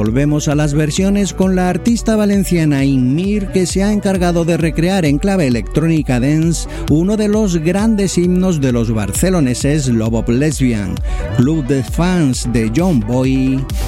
Volvemos a las versiones con la artista valenciana Inmir, que se ha encargado de recrear en clave electrónica dance uno de los grandes himnos de los barceloneses Love of Lesbian, club de fans de John Boy.